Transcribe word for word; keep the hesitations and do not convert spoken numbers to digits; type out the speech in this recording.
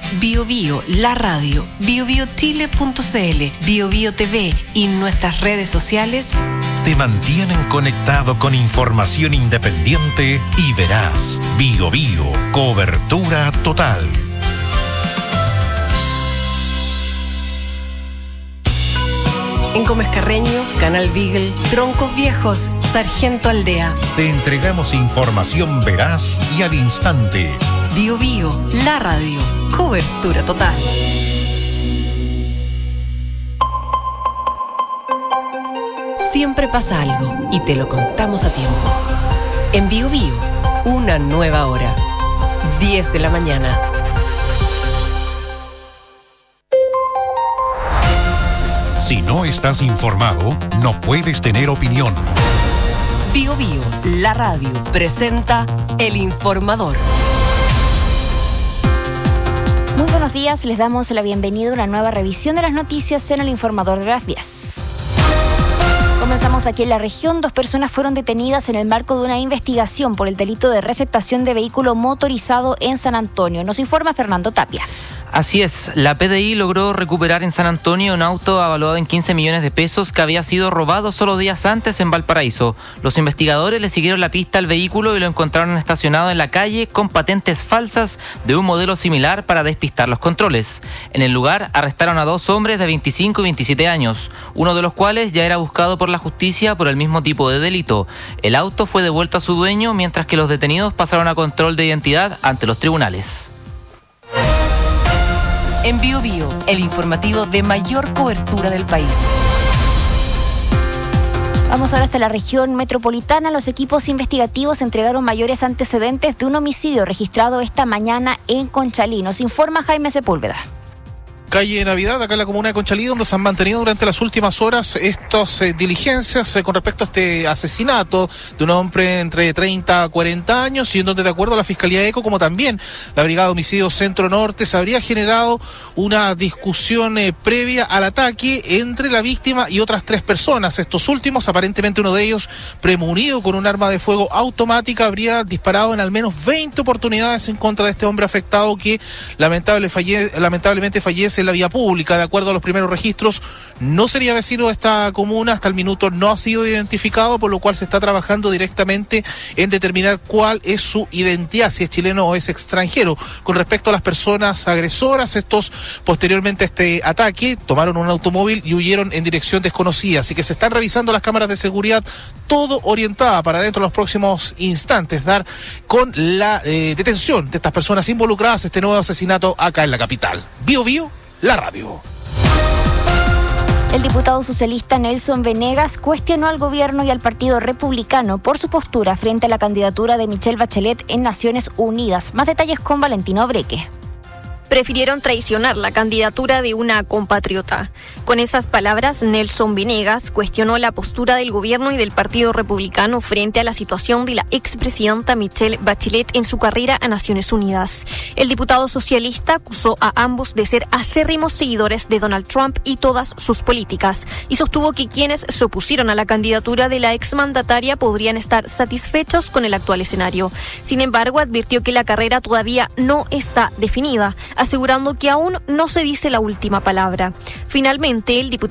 Bio Bio, la radio, bio bio chile punto c l, Bio Bio T V y nuestras redes sociales te mantienen conectado con información independiente y veraz. Bio Bio, cobertura total. En Gómez Carreño, Canal Beagle, Troncos Viejos, Sargento Aldea. Te entregamos información veraz y al instante. Bio Bio, la radio, cobertura total. Siempre pasa algo y te lo contamos a tiempo. En Bio Bio, una nueva hora. diez de la mañana. Si no estás informado, no puedes tener opinión. Bio Bio, la radio, presenta El Informador. Muy buenos días, les damos la bienvenida a una nueva revisión de las noticias en El Informador de las diez. Comenzamos aquí en la región. Dos personas fueron detenidas en el marco de una investigación por el delito de receptación de vehículo motorizado en San Antonio. Nos informa Fernando Tapia. Así es, la P D I logró recuperar en San Antonio un auto avaluado en quince millones de pesos que había sido robado solo días antes en Valparaíso. Los investigadores le siguieron la pista al vehículo y lo encontraron estacionado en la calle con patentes falsas de un modelo similar para despistar los controles. En el lugar arrestaron a dos hombres de veinticinco y veintisiete años, uno de los cuales ya era buscado por la justicia por el mismo tipo de delito. El auto fue devuelto a su dueño, mientras que los detenidos pasaron a control de identidad ante los tribunales. En Bio Bio, el informativo de mayor cobertura del país. Vamos ahora hasta la región metropolitana. Los equipos investigativos entregaron mayores antecedentes de un homicidio registrado esta mañana en Conchalí. Nos informa Jaime Sepúlveda. Calle Navidad, acá en la comuna de Conchalí, donde se han mantenido durante las últimas horas estas eh, diligencias eh, con respecto a este asesinato de un hombre entre treinta a cuarenta años, y en donde, de acuerdo a la Fiscalía ECO, como también la Brigada de Homicidios Centro Norte, se habría generado una discusión eh, previa al ataque entre la víctima y otras tres personas. Estos últimos, aparentemente uno de ellos premunido con un arma de fuego automática, habría disparado en al menos veinte oportunidades en contra de este hombre afectado que lamentable falle- lamentablemente fallece en la vía pública. De acuerdo a los primeros registros, no sería vecino de esta comuna, hasta el minuto no ha sido identificado, por lo cual se está trabajando directamente en determinar cuál es su identidad, si es chileno o es extranjero. Con respecto a las personas agresoras, estos posteriormente a este ataque tomaron un automóvil y huyeron en dirección desconocida, así que se están revisando las cámaras de seguridad, todo orientada para dentro de los próximos instantes dar con la eh, detención de estas personas involucradas en este nuevo asesinato acá en la capital. Bio Bio, la radio. El diputado socialista Nelson Venegas cuestionó al gobierno y al Partido Republicano por su postura frente a la candidatura de Michelle Bachelet en Naciones Unidas. Más detalles con Valentino Breque. Prefirieron traicionar la candidatura de una compatriota. Con esas palabras, Nelson Venegas cuestionó la postura del gobierno y del Partido Republicano frente a la situación de la expresidenta Michelle Bachelet en su carrera a Naciones Unidas. El diputado socialista acusó a ambos de ser acérrimos seguidores de Donald Trump y todas sus políticas, y sostuvo que quienes se opusieron a la candidatura de la exmandataria podrían estar satisfechos con el actual escenario. Sin embargo, advirtió que la carrera todavía no está definida, asegurando que aún no se dice la última palabra. Finalmente, el diputado